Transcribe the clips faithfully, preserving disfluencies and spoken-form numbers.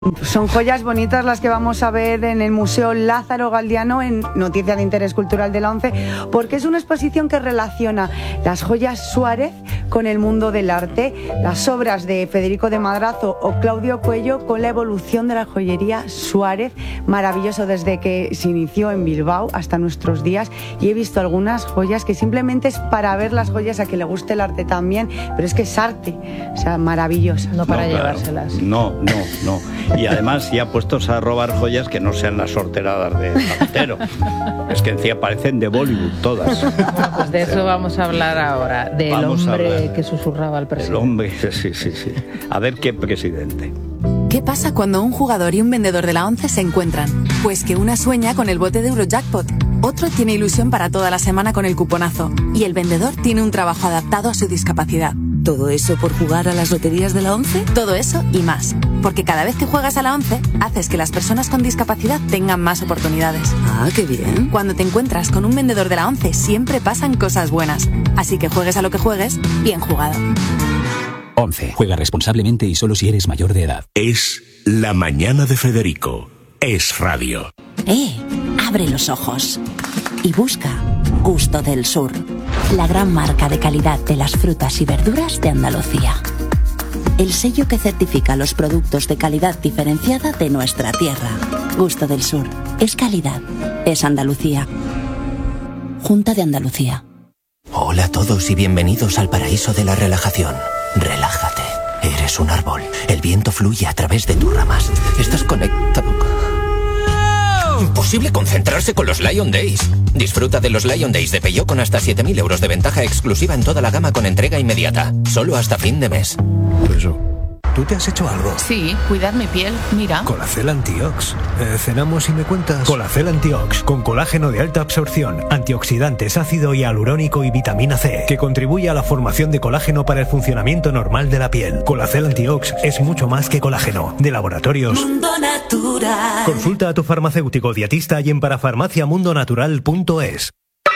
Son joyas bonitas las que vamos a ver en el Museo Lázaro Galdiano en Noticias de Interés Cultural de la ONCE, porque es una exposición que relaciona las joyas Suárez con el mundo del arte, las obras de Federico de Madrazo o Claudio Cuello con la evolución de la joyería Suárez, maravilloso desde que se inició en Bilbao hasta nuestros días, y he visto algunas joyas que simplemente es para ver las joyas, a que le guste el arte también, pero es que es arte, o sea, maravilloso. No para No, claro. llevárselas. No, no, no. Y además ya puestos a robar joyas que no sean las sorteradas de Zapatero. Es que encima parecen de Bollywood todas. Bueno, pues de eso vamos a hablar ahora, del Vamos a hombre hablar. que susurraba al El presidente. hombre, sí, sí, sí. A ver qué presidente. ¿Qué pasa cuando un jugador y un vendedor de la ONCE se encuentran? Pues que una sueña con el bote de Eurojackpot, otro tiene ilusión para toda la semana con el cuponazo y el vendedor tiene un trabajo adaptado a su discapacidad. ¿Todo eso por jugar a las loterías de la ONCE? Todo eso y más. Porque cada vez que juegas a la ONCE, haces que las personas con discapacidad tengan más oportunidades. Ah, qué bien. Cuando te encuentras con un vendedor de la ONCE, siempre pasan cosas buenas. Así que juegues a lo que juegues, bien jugado. once. Juega responsablemente y solo si eres mayor de edad. Es La Mañana de Federico. Es radio. Eh, abre los ojos y busca Gusto del Sur, la gran marca de calidad de las frutas y verduras de Andalucía. El sello que certifica los productos de calidad diferenciada de nuestra tierra. Gusto del Sur. Es calidad. Es Andalucía. Junta de Andalucía. Hola a todos y bienvenidos al paraíso de la relajación. Relájate. Eres un árbol. El viento fluye a través de tus ramas. Estás conectado. Imposible concentrarse con los Lion Days. Disfruta de los Lion Days de Peugeot con hasta siete mil euros de ventaja exclusiva en toda la gama con entrega inmediata. Solo hasta fin de mes. Eso. ¿Tú te has hecho algo? Sí, cuidar mi piel, mira. Colacel Antiox. Eh, ¿Cenamos y me cuentas? Colacel Antiox, con colágeno de alta absorción, antioxidantes, ácido hialurónico y vitamina C, que contribuye a la formación de colágeno para el funcionamiento normal de la piel. Colacel Antiox es mucho más que colágeno. De Laboratorios Mundo Natural. Consulta a tu farmacéutico dietista y en parafarmacia mundo natural punto es.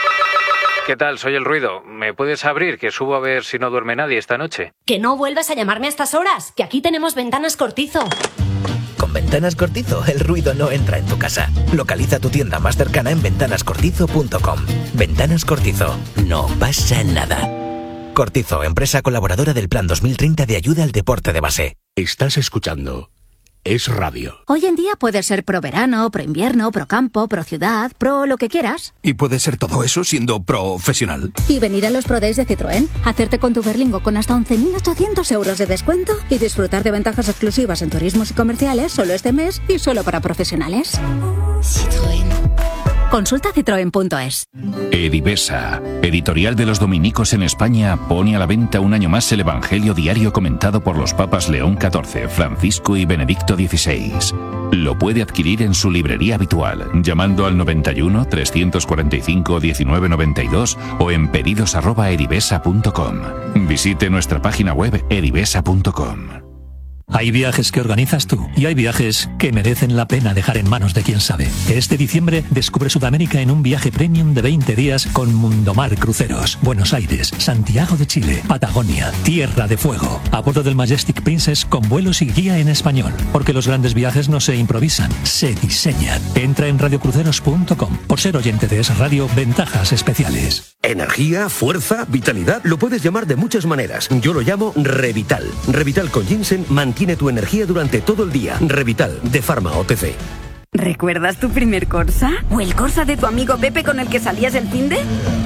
¿Qué tal? Soy El Ruido. ¿Me puedes abrir, que subo a ver si no duerme nadie esta noche? Que no vuelvas a llamarme a estas horas, que aquí tenemos Ventanas Cortizo. Con Ventanas Cortizo, el ruido no entra en tu casa. Localiza tu tienda más cercana en ventanas cortizo punto com. Ventanas Cortizo. No pasa nada. Cortizo, empresa colaboradora del Plan dos mil treinta de ayuda al deporte de base. Estás escuchando Es radio. Hoy en día puedes ser pro verano, pro invierno, pro campo, pro ciudad, pro lo que quieras. Y puede ser todo eso siendo profesional. Y venir a los Pro Days de Citroën, hacerte con tu Berlingo con hasta once mil ochocientos euros de descuento y disfrutar de ventajas exclusivas en turismos y comerciales solo este mes y solo para profesionales. Citroën. Consulta citroen punto es. Edivesa, editorial de los dominicos en España, pone a la venta un año más el Evangelio diario comentado por los papas León catorce, Francisco y Benedicto dieciséis. Lo puede adquirir en su librería habitual, llamando al noventa y uno, trescientos cuarenta y cinco, diecinueve noventa y dos o en pedidos arroba edivesa punto com. Visite nuestra página web edivesa punto com. Hay viajes que organizas tú y hay viajes que merecen la pena dejar en manos de quien sabe. Este diciembre descubre Sudamérica en un viaje premium de veinte días con Mundomar Cruceros. Buenos Aires, Santiago de Chile, Patagonia, Tierra de Fuego. A bordo del Majestic Princess con vuelos y guía en español. Porque los grandes viajes no se improvisan, se diseñan. Entra en radio cruceros punto com. Por ser oyente de Es Radio, ventajas especiales. Energía, fuerza, vitalidad, lo puedes llamar de muchas maneras. Yo lo llamo Revital. Revital con ginseng mantiene tu energía durante todo el día. Revital, de Pharma O T C. ¿Recuerdas tu primer Corsa? ¿O el Corsa de tu amigo Pepe con el que salías el finde?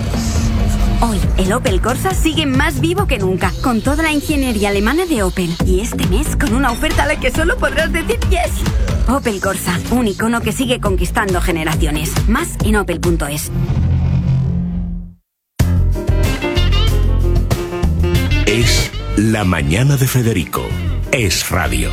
Hoy, el Opel Corsa sigue más vivo que nunca, con toda la ingeniería alemana de Opel. Y este mes, con una oferta a la que solo podrás decir yes. Opel Corsa, un icono que sigue conquistando generaciones. Más en opel punto es. Es La Mañana de Federico. Es radio.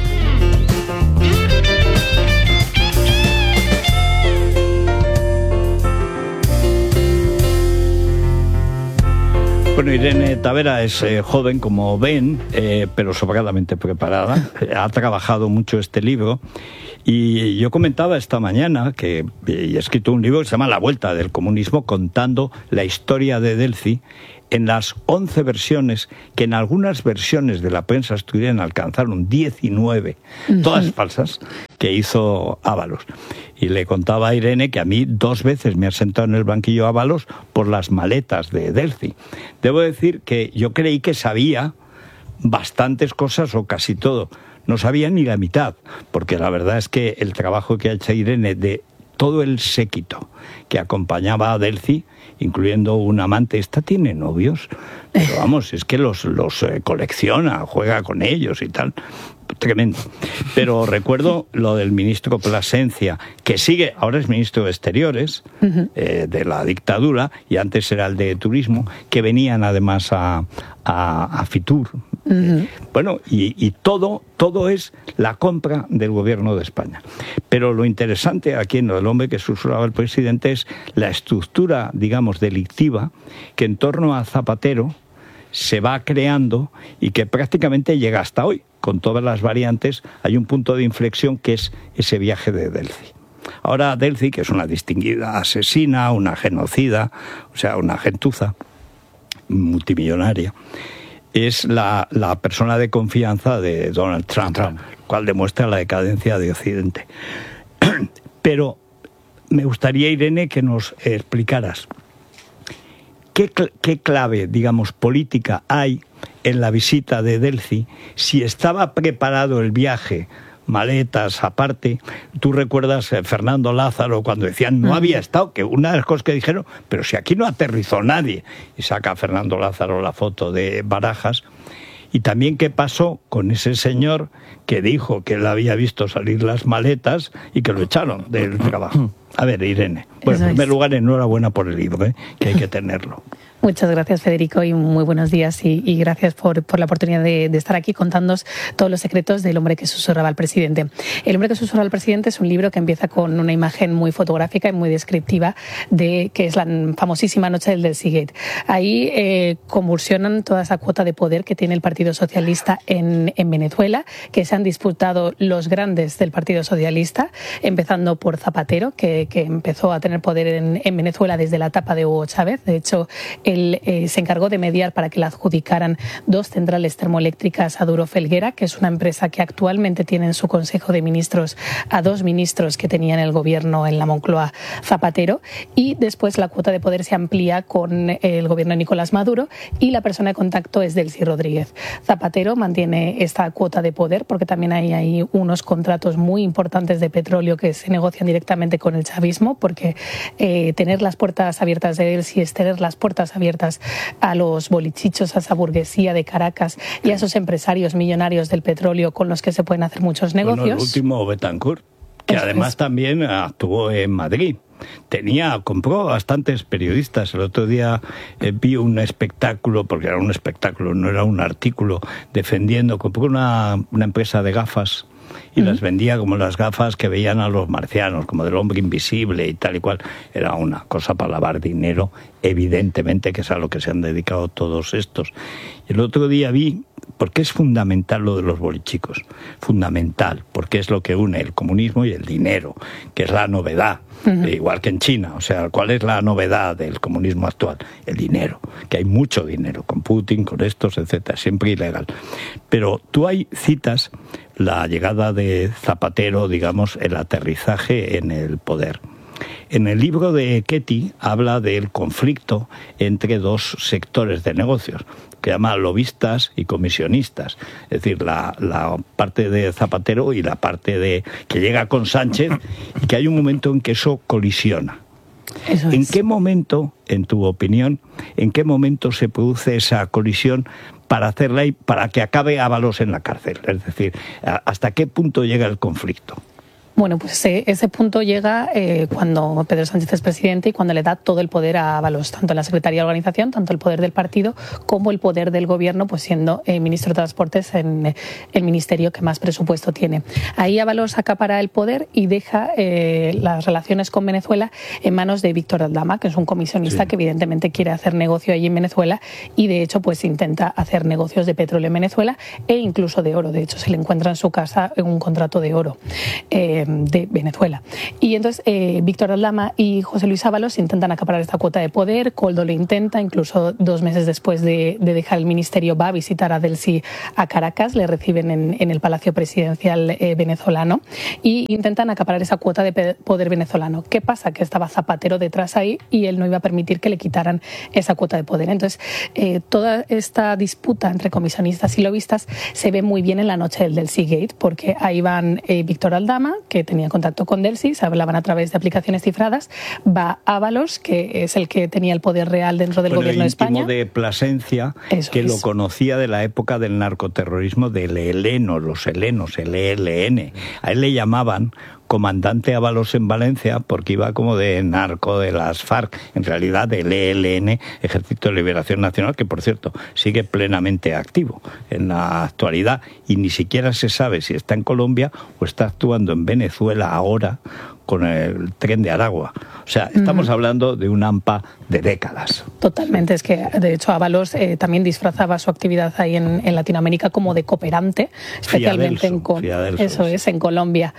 Bueno, Irene Tavera es eh, joven, como ven, eh, pero sobradamente preparada. Ha trabajado mucho este libro. Y yo comentaba esta mañana que he escrito un libro que se llama La Vuelta del Comunismo, contando la historia de Delphi en las once versiones, que en algunas versiones de la prensa asturiana alcanzaron diecinueve, todas falsas, que hizo Ábalos. Y le contaba a Irene que a mí dos veces me ha sentado en el banquillo Ábalos por las maletas de Delcy. Debo decir que yo creí que sabía bastantes cosas o casi todo. No sabía ni la mitad, porque la verdad es que el trabajo que ha hecho Irene de todo el séquito que acompañaba a Delcy, incluyendo un amante, esta tiene novios, pero vamos, es que los, los eh, colecciona, juega con ellos y tal, tremendo. Pero recuerdo lo del ministro Plasencia, que sigue, ahora es ministro de Exteriores, uh-huh. eh, de la dictadura, y antes era el de Turismo, que venían además a, a, a Fitur. Uh-huh. Bueno, y, y todo, todo es la compra del gobierno de España. Pero lo interesante aquí en lo del hombre que susurraba el presidente es la estructura, digamos, delictiva que en torno a Zapatero se va creando y que prácticamente llega hasta hoy. Con todas las variantes, hay un punto de inflexión que es ese viaje de Delcy. Ahora Delcy, que es una distinguida asesina, una genocida, o sea, una gentuza multimillonaria, es la, la persona de confianza de Donald Trump, Trump, lo cual demuestra la decadencia de Occidente. Pero me gustaría, Irene, que nos explicaras qué, qué clave, digamos, política hay en la visita de Delcy, si estaba preparado el viaje, maletas aparte. Tú recuerdas a Fernando Lázaro cuando decían no había estado, que una de las cosas que dijeron, pero si aquí no aterrizó nadie, y saca a Fernando Lázaro la foto de Barajas. Y también qué pasó con ese señor que dijo que él había visto salir las maletas y que lo echaron del trabajo. A ver, Irene, bueno, en primer lugar, enhorabuena por el libro, ¿eh? Que hay que tenerlo. Muchas gracias, Federico, y muy buenos días, y, y gracias por, por la oportunidad de, de estar aquí contándonos todos los secretos del hombre que susurraba al presidente. El hombre que susurraba al presidente es un libro que empieza con una imagen muy fotográfica y muy descriptiva de que es la famosísima noche del Delcygate. Ahí eh, convulsionan toda esa cuota de poder que tiene el Partido Socialista en, en Venezuela, que se han disputado los grandes del Partido Socialista, empezando por Zapatero, que, que empezó a tener poder en, en Venezuela desde la etapa de Hugo Chávez. De hecho, él eh, se encargó de mediar para que le adjudicaran dos centrales termoeléctricas a Duro Felguera, que es una empresa que actualmente tiene en su Consejo de Ministros a dos ministros que tenían el gobierno en la Moncloa Zapatero, y después la cuota de poder se amplía con el gobierno de Nicolás Maduro y la persona de contacto es Delcy Rodríguez. Zapatero mantiene esta cuota de poder porque también hay, hay unos contratos muy importantes de petróleo que se negocian directamente con el chavismo, porque eh, tener las puertas abiertas de Delcy es tener las puertas abiertas a los bolichichos, a esa burguesía de Caracas y a esos empresarios millonarios del petróleo con los que se pueden hacer muchos negocios. Bueno, el último Betancourt, que es, además es... también actuó en Madrid. Tenía, compró bastantes periodistas. El otro día eh, vi un espectáculo, porque era un espectáculo, no era un artículo, defendiendo, compró una, una empresa de gafas y uh-huh. las vendía como las gafas que veían a los marcianos, como del hombre invisible y tal y cual. Era una cosa para lavar dinero, evidentemente, que es a lo que se han dedicado todos estos. Y el otro día vi, porque es fundamental lo de los bolichicos, fundamental, porque es lo que une el comunismo y el dinero, que es la novedad, uh-huh. igual que en China. O sea, ¿cuál es la novedad del comunismo actual? El dinero, que hay mucho dinero, con Putin, con estos, etcétera, siempre ilegal. Pero tú hay citas la llegada de Zapatero, digamos, el aterrizaje en el poder. En el libro de Ketty habla del conflicto entre dos sectores de negocios, que llama lobistas y comisionistas, es decir, la, la parte de Zapatero y la parte de que llega con Sánchez, y que hay un momento en que eso colisiona. Eso ¿En es. qué momento, en tu opinión, en qué momento se produce esa colisión para hacerla y para que acabe Ábalos en la cárcel? Es decir, ¿hasta qué punto llega el conflicto? Bueno, pues ese, ese punto llega eh, cuando Pedro Sánchez es presidente y cuando le da todo el poder a Ábalos, tanto en la Secretaría de Organización, tanto el poder del partido como el poder del gobierno, pues siendo eh, ministro de Transportes en eh, el ministerio que más presupuesto tiene. Ahí Ábalos acapara el poder y deja eh, las relaciones con Venezuela en manos de Víctor Aldama, que es un comisionista sí. que evidentemente quiere hacer negocio allí en Venezuela y de hecho pues intenta hacer negocios de petróleo en Venezuela e incluso de oro. De hecho se le encuentra en su casa un contrato de oro. Eh, de Venezuela. Y entonces eh, Víctor Aldama y José Luis Ábalos intentan acaparar esta cuota de poder. Koldo lo intenta, incluso dos meses después de, de dejar el ministerio va a visitar a Delcy a Caracas, le reciben en, en el Palacio Presidencial eh, venezolano y intentan acaparar esa cuota de poder venezolano. ¿Qué pasa? Que estaba Zapatero detrás ahí y él no iba a permitir que le quitaran esa cuota de poder. Entonces, eh, toda esta disputa entre comisionistas y lobistas se ve muy bien en la noche del Delcy Gate, porque ahí van eh, Víctor Aldama, que tenía contacto con Delcy, se hablaban a través de aplicaciones cifradas, va Ábalos, que es el que tenía el poder real dentro del bueno, gobierno de España. de Plasencia, Eso que es. lo conocía de la época del narcoterrorismo del heleno, los helenos, el E L N. A él le llamaban comandante Ábalos en Valencia porque iba como de narco de las FARC, en realidad del E L N, Ejército de Liberación Nacional, que por cierto sigue plenamente activo en la actualidad y ni siquiera se sabe si está en Colombia o está actuando en Venezuela ahora con el tren de Aragua. O sea, estamos uh-huh. hablando de un AMPA de décadas. Totalmente, es que de hecho Ábalos eh, también disfrazaba su actividad ahí en, en Latinoamérica como de cooperante, especialmente Fiadelso, en Fiadelso, eso es, en Colombia.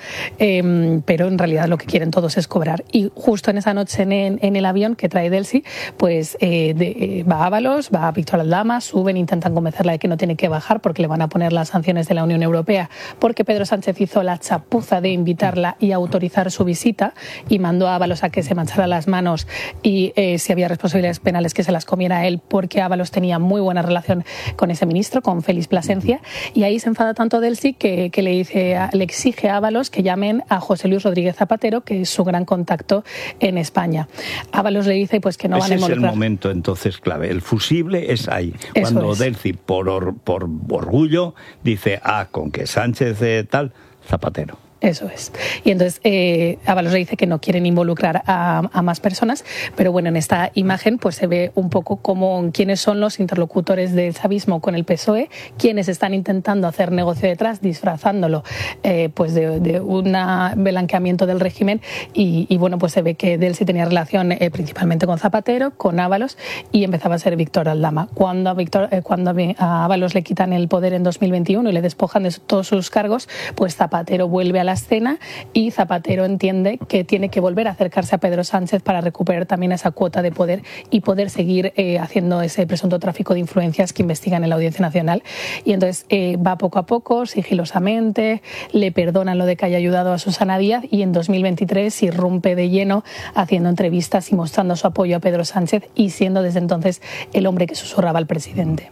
Eh, pero en realidad lo que quieren todos es cobrar. Y justo en esa noche en, en el avión que trae Delcy, pues eh, de, eh, va Ábalos, va Víctor Aldama, suben, intentan convencerla de que no tiene que bajar porque le van a poner las sanciones de la Unión Europea, porque Pedro Sánchez hizo la chapuza de invitarla y autorizar su visita y mandó a Ábalos a que se manchara las manos y eh, si había responsabilidades penales que se las comiera él, porque Ábalos tenía muy buena relación con ese ministro, con Félix Plasencia, y ahí se enfada tanto Delcy que, que le dice, le exige a Ábalos que llamen a José Luis Rodríguez Zapatero, que es su gran contacto en España. Ábalos le dice pues que no van a involucrar. Ese es el momento entonces clave. El fusible es ahí. Eso cuando es. Delcy, por, or, por orgullo, dice, ah, con que Sánchez eh, tal, Zapatero. Eso es. Y entonces eh, Ábalos le dice que no quieren involucrar a, a más personas, pero bueno, en esta imagen pues se ve un poco como quiénes son los interlocutores del chavismo con el P S O E, quienes están intentando hacer negocio detrás, disfrazándolo eh, pues de, de un blanqueamiento del régimen y, y bueno, pues se ve que Delcy tenía relación eh, principalmente con Zapatero, con Ábalos y empezaba a ser Víctor Aldama. Cuando a, Víctor, eh, cuando a Ábalos le quitan el poder en dos mil veintiuno y le despojan de todos sus cargos, pues Zapatero vuelve a la escena y Zapatero entiende que tiene que volver a acercarse a Pedro Sánchez para recuperar también esa cuota de poder y poder seguir eh, haciendo ese presunto tráfico de influencias que investigan en la Audiencia Nacional. Y entonces eh, va poco a poco, sigilosamente, le perdonan lo de que haya ayudado a Susana Díaz y en dos mil veintitrés irrumpe de lleno haciendo entrevistas y mostrando su apoyo a Pedro Sánchez y siendo desde entonces el hombre que susurraba al presidente.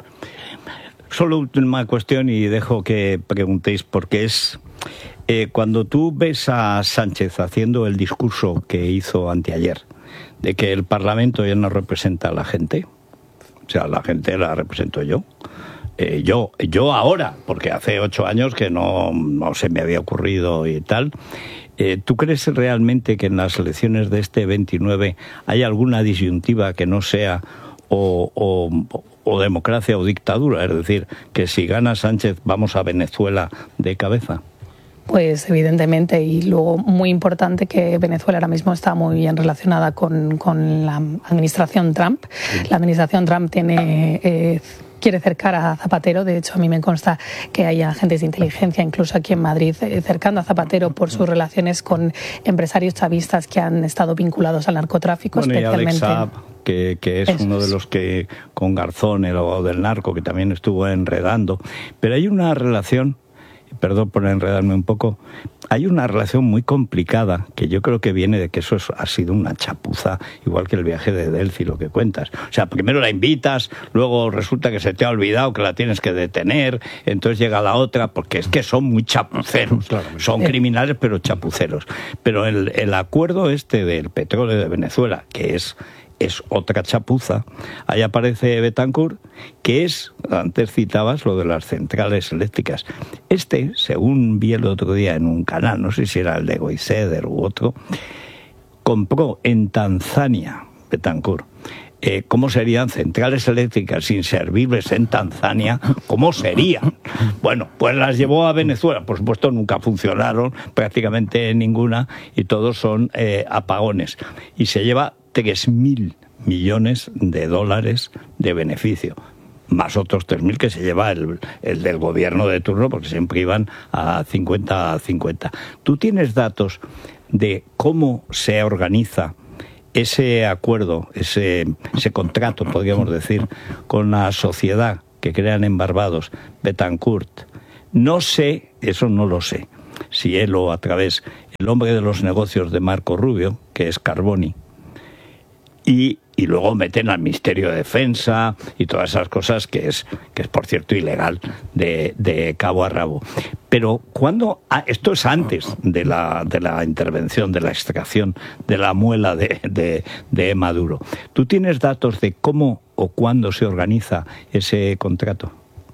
Solo última cuestión y dejo que preguntéis porque es... Eh, cuando tú ves a Sánchez haciendo el discurso que hizo anteayer, de que el Parlamento ya no representa a la gente, o sea, la gente la represento yo, eh, yo, yo ahora, porque hace ocho años que no, no se me había ocurrido y tal, eh, ¿tú crees realmente que en las elecciones de este veintinueve hay alguna disyuntiva que no sea o... o o democracia o dictadura? Es decir, que si gana Sánchez vamos a Venezuela de cabeza. Pues evidentemente, y luego muy importante que Venezuela ahora mismo está muy bien relacionada con, con la administración Trump. Sí. La administración Trump tiene... Eh, quiere cercar a Zapatero, de hecho a mí me consta que hay agentes de inteligencia incluso aquí en Madrid cercando a Zapatero por sus relaciones con empresarios chavistas que han estado vinculados al narcotráfico, bueno, especialmente. Y Alex Saab, que, que es Eso uno de los que con Garzón, el abogado del narco, que también estuvo enredando. Pero hay una relación, perdón por enredarme un poco, hay una relación muy complicada que yo creo que viene de que eso es, ha sido una chapuza, igual que el viaje de Delcy, lo que cuentas. O sea, primero la invitas, luego resulta que se te ha olvidado que la tienes que detener, entonces llega la otra, porque es que son muy chapuceros, claro, son criminales pero chapuceros. Pero el, el acuerdo este del petróleo de Venezuela, que es... es otra chapuza, ahí aparece Betancourt, que es, antes citabas lo de las centrales eléctricas. Este, según vi el otro día en un canal, no sé si era el de Goiceder u otro, compró en Tanzania, Betancourt, eh, ¿cómo serían centrales eléctricas inservibles en Tanzania? ¿Cómo serían? Bueno, pues las llevó a Venezuela, por supuesto nunca funcionaron, prácticamente ninguna, y todos son eh, apagones. Y se lleva tres mil millones de dólares de beneficio. más otros tres mil que se lleva el, el del gobierno de turno, porque siempre iban a cincuenta a cincuenta. ¿Tú tienes datos de cómo se organiza ese acuerdo, ese, ese contrato, podríamos decir, con la sociedad que crean en Barbados, Betancourt? No sé, eso no lo sé, si él o a través el hombre de los negocios de Marco Rubio, que es Carboni, y, y luego meten al Ministerio de Defensa y todas esas cosas que es, que es por cierto, ilegal de, de cabo a rabo. Pero cuando ah, esto es antes de la, de la intervención, de la extracción de la muela de, de, de Maduro. ¿Tú tienes datos de cómo o cuándo se organiza ese contrato?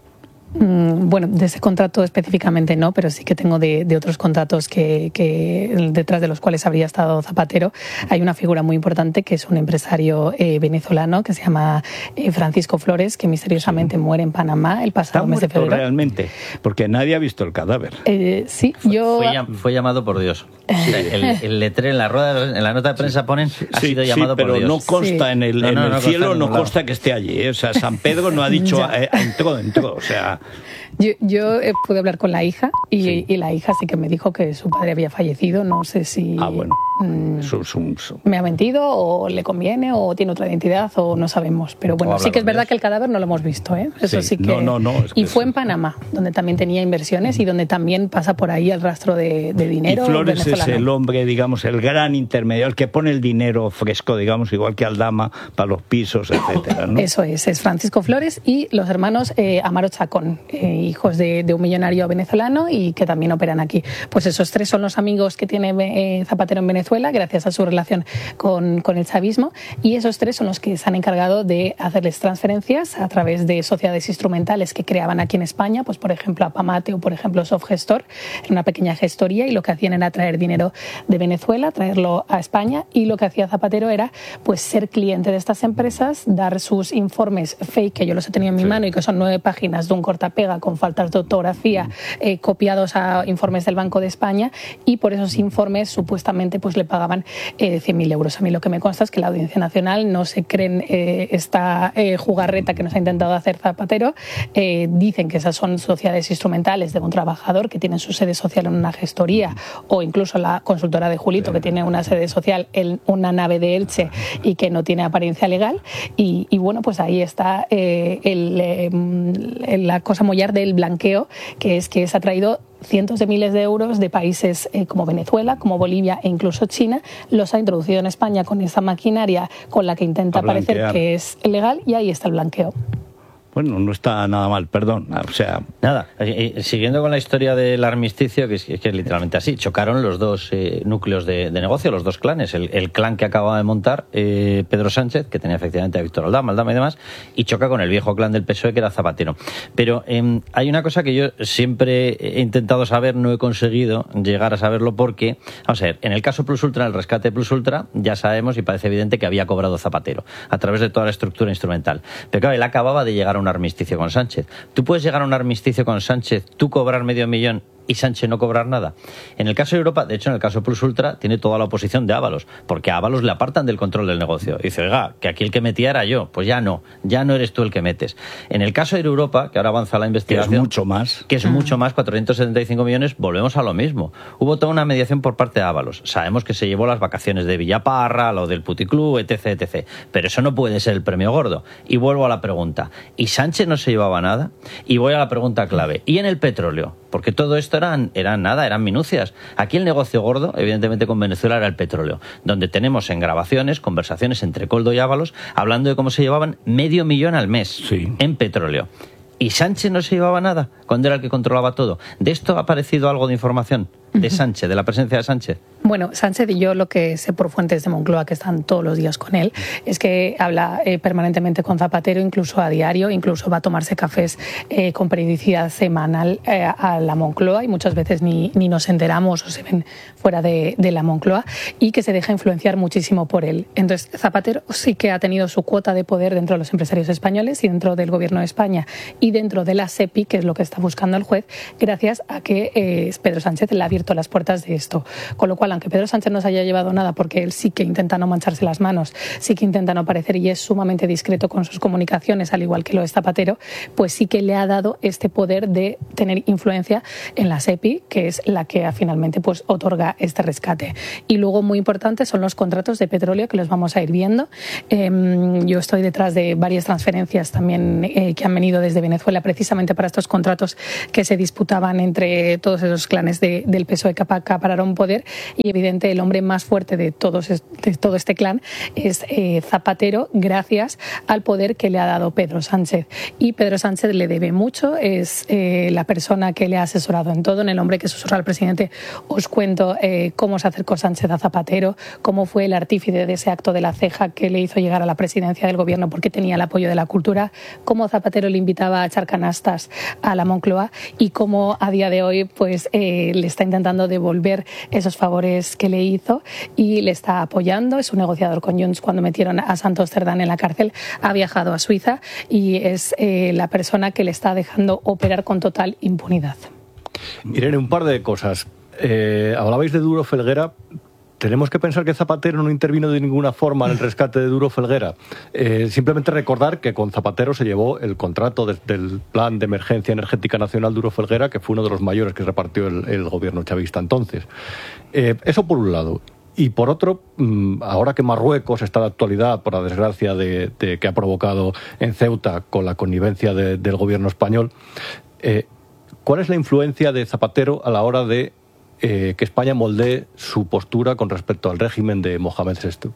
Bueno, de ese contrato específicamente no, pero sí que tengo de, de otros contratos que, que detrás de los cuales habría estado Zapatero. Hay una figura muy importante que es un empresario eh, venezolano que se llama eh, Francisco Flores, que misteriosamente sí. muere en Panamá el pasado mes de febrero. Realmente, porque nadie ha visto el cadáver. Eh, sí, fue, yo... Fue, fue llamado por Dios. El, el letrero en la rueda, en la nota de prensa ponen, ha sí, sido llamado sí, por Dios. pero no consta sí. en el, en no, no, el no cielo, consta no consta que esté allí. ¿eh? O sea, San Pedro no ha dicho, eh, entró, entró, o sea... Yo, yo eh, pude hablar con la hija y, sí. y la hija sí que me dijo que su padre había fallecido. No sé si ah, bueno. mmm, su, su, su. me ha mentido o le conviene o tiene otra identidad o no sabemos. Pero bueno, sí que es verdad Dios. que el cadáver no lo hemos visto. ¿eh? Eso sí, sí que... No, no, no, es que y fue en Panamá, donde también tenía inversiones y donde también pasa por ahí el rastro de, de dinero. Y Flores venezolano. es el hombre, digamos, el gran intermediario, el que pone el dinero fresco, digamos, igual que Aldama, para los pisos, etcétera, ¿no? Eso es, es Francisco Flores y los hermanos eh, Amaro Chacón, eh, hijos de, de un millonario venezolano y que también operan aquí. Pues esos tres son los amigos que tiene eh, Zapatero en Venezuela gracias a su relación con, con el chavismo, y esos tres son los que se han encargado de hacerles transferencias a través de sociedades instrumentales que creaban aquí en España, pues por ejemplo Apamate o por ejemplo Softgestor, era una pequeña gestoría y lo que hacían era traer dinero de Venezuela, traerlo a España, y lo que hacía Zapatero era pues ser cliente de estas empresas, dar sus informes fake, que yo los he tenido en mi sí. mano y que son nueve páginas de un cortapega con faltas de ortografía Eh, copiados a informes del Banco de España, y por esos informes supuestamente pues le pagaban eh, cien mil euros. A mí lo que me consta es que la Audiencia Nacional no se creen eh, esta eh, jugarreta que nos ha intentado hacer Zapatero. Eh, dicen que esas son sociedades instrumentales de un trabajador que tienen su sede social en una gestoría, o incluso la consultora de Julito que tiene una sede social en una nave de Elche y que no tiene apariencia legal, y, y bueno, pues ahí está eh, el, eh, la cosa mollar del blanqueo, que es que se ha traído cientos de miles de euros de países eh, como Venezuela, como Bolivia e incluso China, los ha introducido en España con esa maquinaria con la que intenta parecer que es legal, y ahí está el blanqueo. Bueno, no está nada mal, perdón. O sea, nada. Eh, siguiendo con la historia del armisticio, que es, que es literalmente así, chocaron los dos eh, núcleos de, de negocio, los dos clanes. El, el clan que acababa de montar eh, Pedro Sánchez, que tenía efectivamente a Víctor Aldama, Aldama y demás, y choca con el viejo clan del P S O E, que era Zapatero. Pero eh, hay una cosa que yo siempre he intentado saber, no he conseguido llegar a saberlo, porque, vamos a ver, en el caso Plus Ultra, el rescate de Plus Ultra, ya sabemos y parece evidente que había cobrado Zapatero a través de toda la estructura instrumental. Pero claro, él acababa de llegar a un armisticio con Sánchez. ¿Tú puedes llegar a un armisticio con Sánchez, tú cobrar medio millón y Sánchez no cobrar nada? En el caso de Europa, de hecho en el caso Plus Ultra, tiene toda la oposición de Ábalos, porque a Ábalos le apartan del control del negocio. Y dice, oiga, que aquí el que metía era yo. Pues ya no, ya no eres tú el que metes. En el caso de Europa, que ahora avanza la investigación, que es mucho más, que es mucho más, cuatrocientos setenta y cinco millones, volvemos a lo mismo. Hubo toda una mediación por parte de Ábalos. Sabemos que se llevó las vacaciones de Villaparra, lo del puticlub, etc, etcétera. Pero eso no puede ser el premio gordo. Y vuelvo a la pregunta. ¿Y Sánchez no se llevaba nada? Y voy a la pregunta clave. ¿Y en el petróleo? Porque todo esto eran, eran nada, eran minucias. Aquí el negocio gordo, evidentemente con Venezuela, era el petróleo, donde tenemos en grabaciones, conversaciones entre Coldo y Ábalos, hablando de cómo se llevaban medio millón al mes sí. en petróleo. ¿Y Sánchez no se llevaba nada cuando era el que controlaba todo? ¿De esto ha aparecido algo de información? ¿De Sánchez, de la presencia de Sánchez? Bueno, Sánchez, y yo lo que sé por fuentes de Moncloa, que están todos los días con él, es que habla eh, permanentemente con Zapatero, incluso a diario, incluso va a tomarse cafés eh, con periodicidad semanal eh, a la Moncloa, y muchas veces ni, ni nos enteramos o se ven fuera de, de la Moncloa, y que se deja influenciar muchísimo por él. Entonces, Zapatero sí que ha tenido su cuota de poder dentro de los empresarios españoles y dentro del Gobierno de España y dentro de la SEPI, que es lo que está buscando el juez, gracias a que eh, Pedro Sánchez le ha abierto las puertas de esto, con lo cual, aunque aunque Pedro Sánchez no se haya llevado nada, porque él sí que intenta no mancharse las manos, sí que intenta no parecer y es sumamente discreto con sus comunicaciones, al igual que lo es Zapatero, pues sí que le ha dado este poder de tener influencia en la SEPI, que es la que finalmente pues otorga este rescate. Y luego, muy importante, son los contratos de petróleo, que los vamos a ir viendo. Eh, yo estoy detrás de varias transferencias también eh, que han venido desde Venezuela, precisamente para estos contratos que se disputaban entre todos esos clanes de, del P S O E que acapararon poder, y evidente el hombre más fuerte de, todos, de todo este clan es eh, Zapatero, gracias al poder que le ha dado Pedro Sánchez. Y Pedro Sánchez le debe mucho, es eh, la persona que le ha asesorado en todo. En El hombre que susurra al presidente os cuento eh, cómo se acercó Sánchez a Zapatero, cómo fue el artífice de ese acto de la ceja que le hizo llegar a la presidencia del gobierno porque tenía el apoyo de la cultura, cómo Zapatero le invitaba a echar canastas a la Moncloa y cómo a día de hoy pues eh, le está intentando devolver esos favores que le hizo y le está apoyando. Es un negociador con Junts. Cuando metieron a Santos Cerdán en la cárcel, ha viajado a Suiza y es eh, la persona que le está dejando operar con total impunidad. Irene, un par de cosas. Eh, hablabais de Duro Felguera. ¿Tenemos que pensar que Zapatero no intervino de ninguna forma en el rescate de Duro Felguera? Eh, simplemente recordar que con Zapatero se llevó el contrato de, del Plan de Emergencia Energética Nacional Duro Felguera, que fue uno de los mayores que repartió el, el gobierno chavista entonces. Eh, eso por un lado. Y por otro, ahora que Marruecos está de actualidad por la desgracia de, de que ha provocado en Ceuta con la connivencia de, del gobierno español, eh, ¿cuál es la influencia de Zapatero a la hora de eh, que España moldee su postura con respecto al régimen de Mohamed sexto?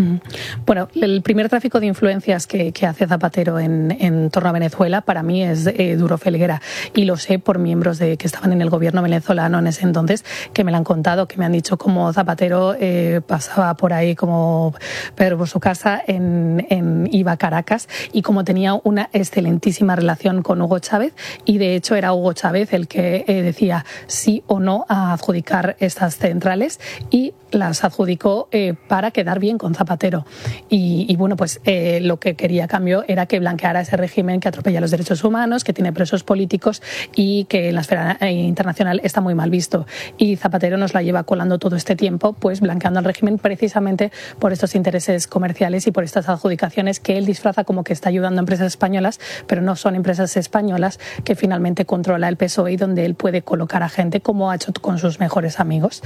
Bueno, el primer tráfico de influencias que, que hace Zapatero en, en torno a Venezuela para mí es eh, Duro Felguera, y lo sé por miembros de que estaban en el gobierno venezolano en ese entonces, que me lo han contado, que me han dicho cómo Zapatero eh, pasaba por ahí como Pedro por su casa, en, en, iba a Caracas, y como tenía una excelentísima relación con Hugo Chávez, y de hecho era Hugo Chávez el que eh, decía sí o no a adjudicar estas centrales, y las adjudicó eh, para quedar bien con Zapatero. Y, y bueno, pues eh, lo que quería a cambio era que blanqueara ese régimen que atropella los derechos humanos, que tiene presos políticos y que en la esfera eh, internacional está muy mal visto. Y Zapatero nos la lleva colando todo este tiempo, pues blanqueando el régimen precisamente por estos intereses comerciales y por estas adjudicaciones que él disfraza como que está ayudando a empresas españolas, pero no son empresas españolas, que finalmente controla el P S O E y donde él puede colocar a gente como ha hecho con sus mejores amigos.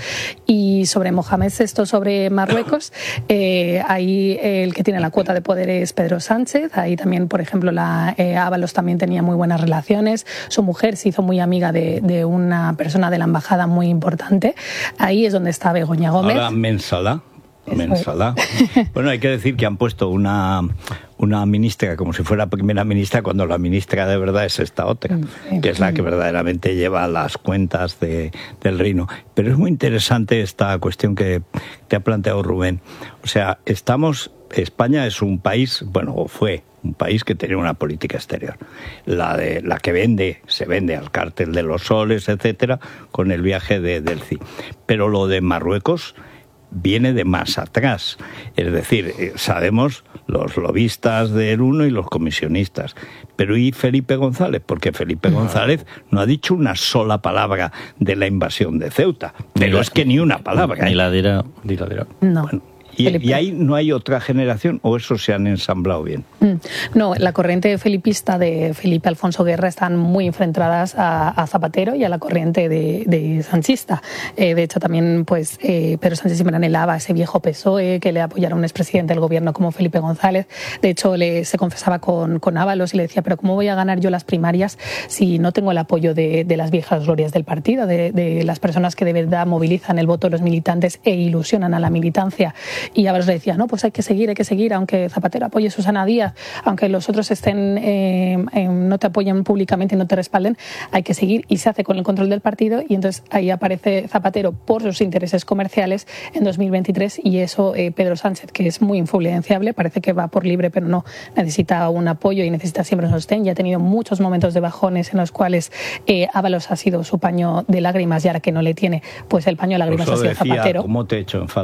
Y sobre Mohamed sexto, sobre Marruecos, eh, ahí eh, el que tiene la cuota de poder es Pedro Sánchez. Ahí también, por ejemplo, la eh, Ábalos también tenía muy buenas relaciones. Su mujer se hizo muy amiga de, de una persona de la embajada muy importante. Ahí es donde está Begoña Gómez. Ahora Mensala. Mensala. Bueno, hay que decir que han puesto una, una ministra como si fuera primera ministra, cuando la ministra de verdad es esta otra, que es la que verdaderamente lleva las cuentas de, del reino. Pero es muy interesante esta cuestión que te ha planteado Rubén. O sea, estamos, España es un país, bueno, o fue un país que tenía una política exterior, la de la que vende, se vende al cártel de los soles, etcétera, con el viaje de Delci. Pero lo de Marruecos viene de más atrás. Es decir, sabemos los lobistas del uno y los comisionistas. Pero ¿y Felipe González? Porque Felipe no. González no ha dicho una sola palabra de la invasión de Ceuta. Pero es que ni una palabra. Ni la dirá. Ni la dirá. No. Bueno, ¿Y, ¿Y ahí no hay otra generación o eso se han ensamblado bien? No, la corriente felipista de Felipe Alfonso Guerra están muy enfrentadas a, a Zapatero y a la corriente de, de sanchista. Eh, de hecho, también pues eh, Pedro Sánchez siempre anhelaba a ese viejo P S O E que le apoyara un expresidente del gobierno como Felipe González. De hecho, le, se confesaba con, con Ábalos y le decía, pero ¿cómo voy a ganar yo las primarias si no tengo el apoyo de, de las viejas glorias del partido, de, de las personas que de verdad movilizan el voto de los militantes e ilusionan a la militancia? Y Ábalos le decía, no, pues hay que seguir, hay que seguir, aunque Zapatero apoye a Susana Díaz, aunque los otros estén eh, eh, no te apoyen públicamente y no te respalden, hay que seguir, y se hace con el control del partido. Y entonces ahí aparece Zapatero por sus intereses comerciales en dos mil veintitrés, y eso eh, Pedro Sánchez, que es muy influenciable, parece que va por libre, pero no, necesita un apoyo y necesita siempre un sostén, y ha tenido muchos momentos de bajones en los cuales eh, Ábalos ha sido su paño de lágrimas, y ahora que no le tiene, pues el paño de lágrimas ha sido decía, Zapatero. ¿Cómo te he hecho en falta?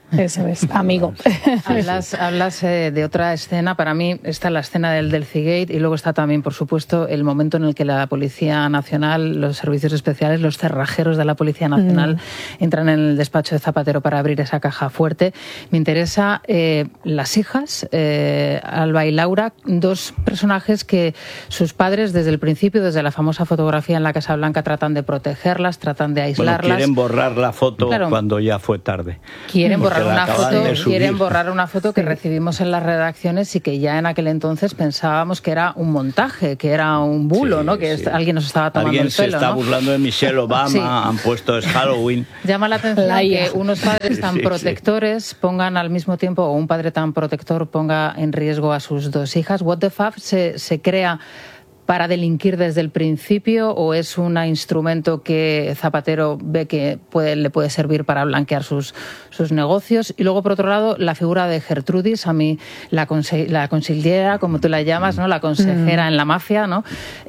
Eso es, amigo. Hablas, hablas eh, de otra escena. Para mí está la escena del Delphi Gate y luego está también, por supuesto, el momento en el que la Policía Nacional, los servicios especiales, los cerrajeros de la Policía Nacional mm. entran en el despacho de Zapatero para abrir esa caja fuerte. Me interesa eh, las hijas, eh, Alba y Laura, dos personajes que sus padres desde el principio, desde la famosa fotografía en la Casa Blanca, tratan de protegerlas, tratan de aislarlas. Bueno, quieren borrar la foto claro. cuando ya fue tarde. Quieren borrar Una foto, quieren borrar una foto que recibimos en las redacciones y que ya en aquel entonces pensábamos que era un montaje, que era un bulo, sí, ¿no? Que sí. alguien nos estaba tomando alguien el pelo. Alguien se está ¿no? burlando de Michelle Obama, sí. han puesto es Halloween. Llama la atención que unos padres tan sí, protectores sí. pongan al mismo tiempo, o un padre tan protector ponga en riesgo a sus dos hijas. What the Fuck se, se crea para delinquir desde el principio o es un instrumento que Zapatero ve que puede, le puede servir para blanquear sus, sus negocios? Y luego, por otro lado, la figura de Gertrudis, a mí la, conse la consiliera, como tú la llamas, ¿no? La consejera mm. en la mafia, ¿no?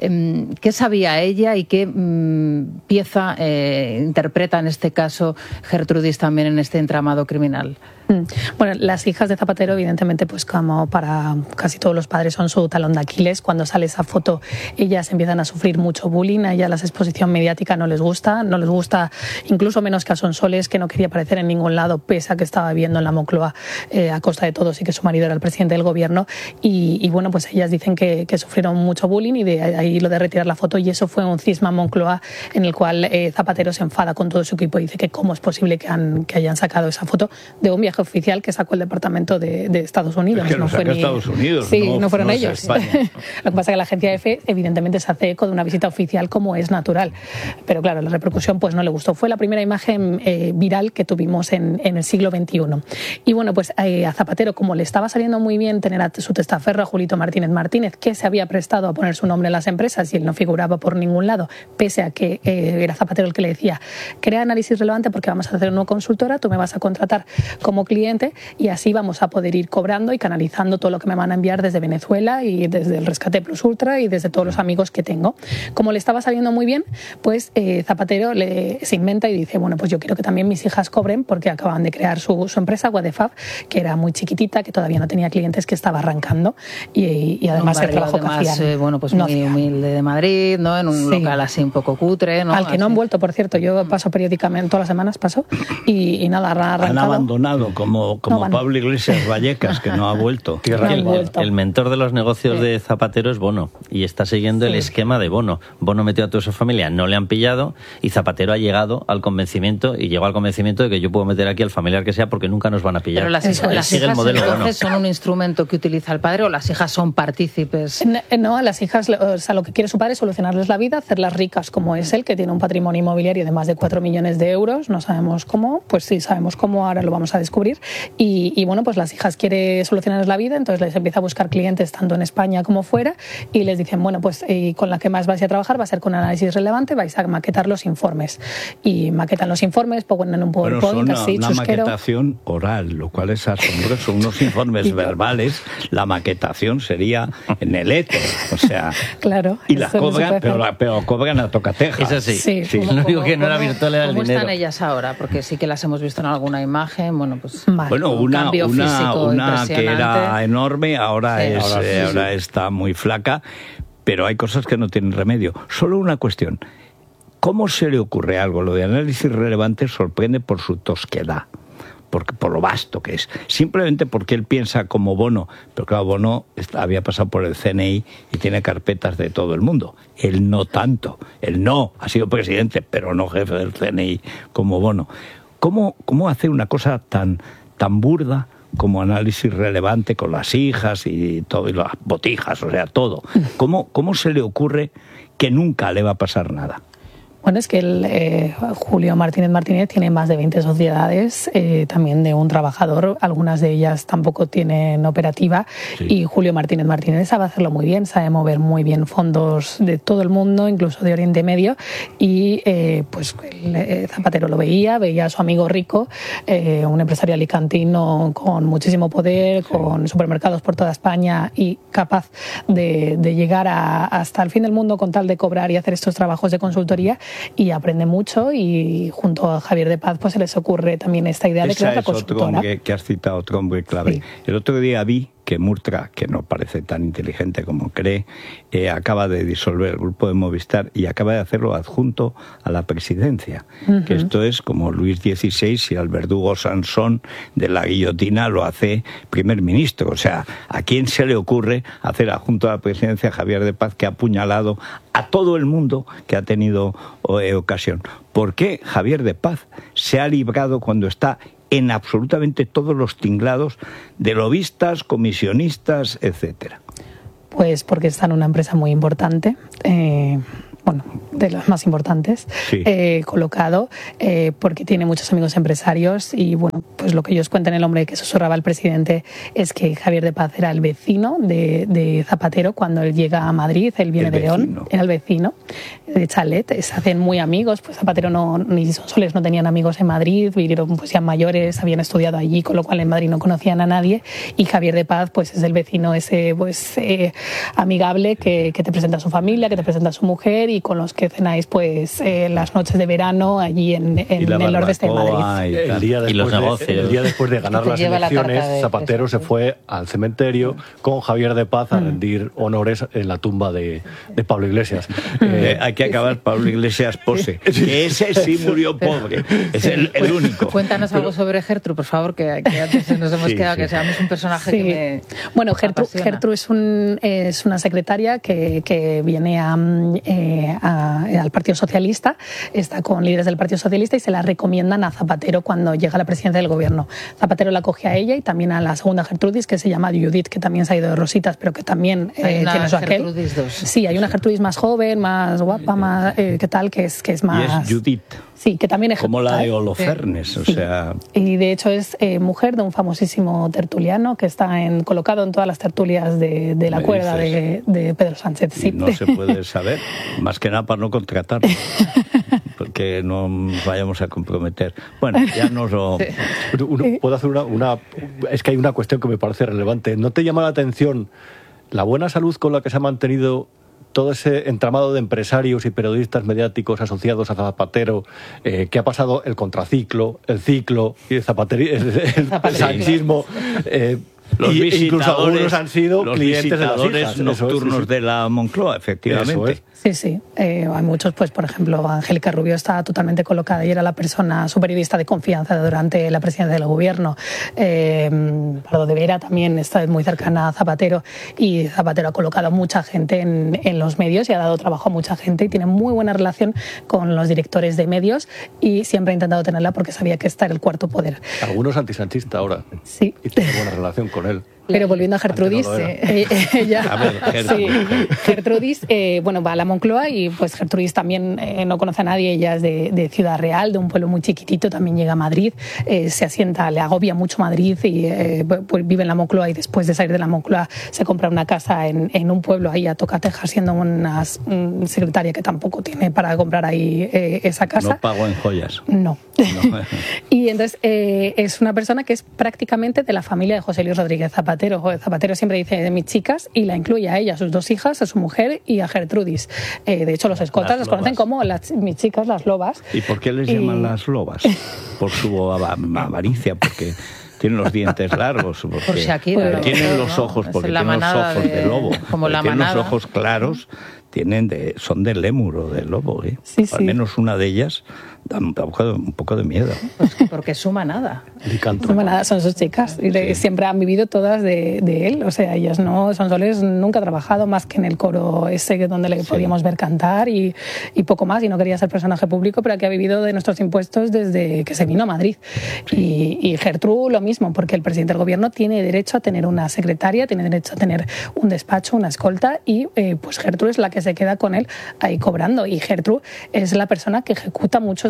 ¿Qué sabía ella y qué mm, pieza eh, interpreta en este caso Gertrudis también en este entramado criminal? Bueno, las hijas de Zapatero, evidentemente, pues como para casi todos los padres, son su talón de Aquiles. Cuando sale esa foto, ellas empiezan a sufrir mucho bullying. A ellas la exposición mediática no les gusta, no les gusta incluso menos que a Sonsoles, que no quería aparecer en ningún lado, pese a que estaba viviendo en la Moncloa eh, a costa de todos y que su marido era el presidente del gobierno. Y, y bueno, pues ellas dicen que, que sufrieron mucho bullying y de ahí lo de retirar la foto. Y eso fue un cisma Moncloa en el cual eh, Zapatero se enfada con todo su equipo y dice que cómo es posible que, han, que hayan sacado esa foto de un viaje oficial que sacó el Departamento de, de Estados Unidos. Es que no fue ni... Estados Unidos. Sí, no, no fueron no ellos. Lo que pasa es que la agencia Efe evidentemente se hace eco de una visita oficial como es natural. Pero claro, la repercusión pues no le gustó. Fue la primera imagen eh, viral que tuvimos en, en el siglo veintiuno. Y bueno, pues eh, a Zapatero, como le estaba saliendo muy bien tener a su testaferro, a Julito Martínez Martínez, que se había prestado a poner su nombre en las empresas y él no figuraba por ningún lado, pese a que eh, era Zapatero el que le decía, crea análisis relevante porque vamos a hacer una consultora, tú me vas a contratar como cliente y así vamos a poder ir cobrando y canalizando todo lo que me van a enviar desde Venezuela y desde el Rescate Plus Ultra y desde todos los amigos que tengo. Como le estaba saliendo muy bien, pues eh, Zapatero le, se inventa y dice, bueno, pues yo quiero que también mis hijas cobren porque acaban de crear su, su empresa, What the Fuck, que era muy chiquitita, que todavía no tenía clientes, que estaba arrancando y, y además un el trabajo además, que hacían. Eh, bueno, pues no muy hacía. humilde de Madrid, ¿no? En un sí. local así un poco cutre, ¿no? Al que así. no han vuelto, por cierto, yo paso periódicamente, todas las semanas paso y, y nada, han arrancado. Han abandonado como, como no, Pablo Iglesias Vallecas, que no ha vuelto. No el, vuelto. El mentor de los negocios sí. de Zapatero es Bono y está siguiendo sí. el esquema de Bono. Bono metió a toda su familia, no le han pillado y Zapatero ha llegado al convencimiento y llegó al convencimiento de que yo puedo meter aquí al familiar que sea porque nunca nos van a pillar. Pero las, hijas, las hijas entonces son un instrumento que utiliza el padre o las hijas son partícipes. No, no, las hijas, o sea, lo que quiere su padre es solucionarles la vida, hacerlas ricas como es él, que tiene un patrimonio inmobiliario de más de cuatro millones de euros. No sabemos cómo, pues sí sabemos cómo, ahora lo vamos a descubrir. Y, y bueno, pues las hijas quiere solucionarles la vida, entonces les empieza a buscar clientes tanto en España como fuera y les dicen, bueno, pues eh, con la que más vais a trabajar va a ser con análisis relevante, vais a maquetar los informes. Y maquetan los informes, ponen un PowerPoint, bueno, son una, así, una chusquero. maquetación oral, lo cual es asombroso. Unos informes verbales, la maquetación sería en el éter, o sea... Claro. Y las cobran, pero, la, pero cobran a tocatejas. Eso sí. sí. sí. Lo único que no era virtual era el ¿Cómo dinero. están ellas ahora? Porque sí que las hemos visto en alguna imagen, bueno, pues... Vale. Bueno, un una, cambio una, físico una que era enorme, ahora, sí. es, ahora, sí, eh, sí. ahora está muy flaca, pero hay cosas que no tienen remedio. Solo una cuestión. ¿Cómo se le ocurre algo? Lo de análisis relevante sorprende por su tosquedad, porque, por lo vasto que es. Simplemente porque él piensa como Bono, pero claro, Bono está, había pasado por el C N I y tiene carpetas de todo el mundo. Él no tanto. Él no, ha sido presidente, pero no jefe del C N I como Bono. ¿Cómo, cómo hace una cosa tan, tan burda como análisis relevante con las hijas y todo, y las botijas, o sea, todo? ¿Cómo, cómo se le ocurre que nunca le va a pasar nada? Bueno, es que el, eh, Julio Martínez Martínez tiene más de veinte sociedades, eh, también de un trabajador, algunas de ellas tampoco tienen operativa, sí. Y Julio Martínez Martínez sabe hacerlo muy bien, sabe mover muy bien fondos de todo el mundo, incluso de Oriente Medio, y eh, pues el, eh, Zapatero lo veía, veía a su amigo rico, eh, un empresario alicantino con muchísimo poder, sí. Con supermercados por toda España y capaz de, de llegar a, hasta el fin del mundo con tal de cobrar y hacer estos trabajos de consultoría. y aprende mucho, y junto a Javier de Paz pues se les ocurre también esta idea de crear la consultora. Otro hombre que has citado, otro hombre clave. Sí. El otro día vi que Murtra, que no parece tan inteligente como cree, eh, acaba de disolver el grupo de Movistar y acaba de hacerlo adjunto a la presidencia. Uh-huh. Que esto es como Luis dieciséis y al verdugo Sansón de la guillotina lo hace primer ministro. O sea, ¿a quién se le ocurre hacer adjunto a la presidencia a Javier de Paz, que ha apuñalado a todo el mundo que ha tenido eh, ocasión? ¿Por qué Javier de Paz se ha librado cuando está en absolutamente todos los tinglados de lobistas, comisionistas, etcétera? Pues porque está en una empresa muy importante, eh, bueno, de las más importantes, sí. eh, colocado, eh, porque tiene muchos amigos empresarios, y bueno, pues lo que ellos cuentan, el hombre que susurraba al presidente, es que Javier de Paz era el vecino de, de Zapatero cuando él llega a Madrid. Él viene de León, era el vecino de Chalet, se hacen muy amigos. Pues Zapatero no, ni Sonsoles no tenían amigos en Madrid, vinieron pues ya mayores, habían estudiado allí, con lo cual en Madrid no conocían a nadie, y Javier de Paz pues es el vecino ese pues eh, amigable que, que te presenta a su familia, que te presenta a su mujer, y con los que cenáis pues eh, las noches de verano allí en, en el nordeste de Madrid. Y, el, día y los de, negocios. El día después de ganar las elecciones, la de Zapatero se fue al cementerio con Javier de Paz a rendir honores en la tumba de, de Pablo Iglesias. Eh, hay que acabar Pablo Iglesias pose, que ese sí murió pobre, es el, el único. Cuéntanos algo sobre Gertrude, por favor, que, que antes nos hemos sí, quedado, sí. que sea, es un personaje sí. que me Bueno, Gertrude, Gertrude es, un, es una secretaria que, que viene a, eh, a, al Partido Socialista, está con líderes del Partido Socialista y se la recomiendan a Zapatero cuando llega a la presidencia del gobierno. Zapatero la coge a ella y también a la segunda Gertrudis, que se llama Judith, que también se ha ido de rositas, pero que también eh, tiene su aquel. Gertrudis dos. Sí, hay una Gertrudis más joven, más guapa, más eh, ¿qué tal? Que es, que es más... Y es Judith. Sí, que también es como la de Holofernes, sí. o sea... Y de hecho es eh, mujer de un famosísimo tertuliano que está en, colocado en todas las tertulias de, de la cuerda de, de Pedro Sánchez. Sí. No se puede saber, más que nada para no contratarlo, porque no vayamos a comprometer. Bueno, ya nos lo... Sí. Uno, puedo hacer una, una... Es que hay una cuestión que me parece relevante. ¿No te llama la atención la buena salud con la que se ha mantenido todo ese entramado de empresarios y periodistas mediáticos asociados a Zapatero, eh, que ha pasado el contraciclo, el ciclo, y el, zapateri- el, el, el sanchismo? Eh, Los y incluso algunos han sido los clientes de las hijas, nocturnos eso, sí, sí. de la Moncloa, efectivamente. Es. Sí, sí. Eh, hay muchos, pues por ejemplo, Angélica Rubio está totalmente colocada y era la persona, su periodista de confianza durante la presidencia del gobierno. Eh, Pardo de Vera también está muy cercana a Zapatero, y Zapatero ha colocado a mucha gente en, en los medios y ha dado trabajo a mucha gente y tiene muy buena relación con los directores de medios, y siempre ha intentado tenerla porque sabía que está en el cuarto poder. Algunos antisanchista ahora. Sí. Y tiene buena relación con él. Pero volviendo a Gertrudis, no eh, ella, a ver, Gertrudis, sí, Gertrudis eh, bueno, va a la Moncloa, y pues Gertrudis también eh, no conoce a nadie, ella es de, de Ciudad Real, de un pueblo muy chiquitito, también llega a Madrid, eh, se asienta, le agobia mucho Madrid y eh, pues vive en la Moncloa, y después de salir de la Moncloa se compra una casa en, en un pueblo ahí a Tocatejas, siendo una um, secretaria que tampoco tiene para comprar ahí eh, esa casa. No pago en joyas. No. no. Y entonces eh, es una persona que es prácticamente de la familia de José Luis Rodríguez Zapatero. Zapatero siempre dice de mis chicas, y la incluye a ella, a sus dos hijas, a su mujer y a Gertrudis. Eh, de hecho, los escotas las conocen como las, mis chicas, las lobas. ¿Y por qué les y... llaman las lobas? Por su avaricia, porque tienen los dientes largos, porque por Shakira, ¿no? tienen los ojos, porque tienen los ojos de, de lobo, como la tienen manada. los ojos claros, tienen de, son de lémur o de lobo, ¿eh? Sí, Al sí. menos una de ellas da un poco de, un poco de miedo. Pues porque su manada. Su manada son sus chicas, y de, sí. siempre han vivido todas de, de él, o sea, ellas no, Sonsoles nunca ha trabajado más que en el coro ese donde le sí. podíamos ver cantar y, y poco más, y no quería ser personaje público, pero que ha vivido de nuestros impuestos desde que se vino a Madrid. Sí. Y, y Gertrude lo mismo, porque el presidente del gobierno tiene derecho a tener una secretaria, tiene derecho a tener un despacho, una escolta, y eh, pues Gertrude es la que se queda con él ahí cobrando, y Gertrude es la persona que ejecuta muchos de